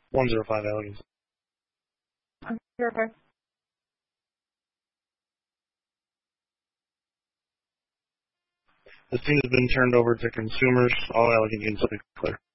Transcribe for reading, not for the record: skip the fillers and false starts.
105 Allegheny. Okay. The scene has been turned over to consumers. All Allegheny units will be clear.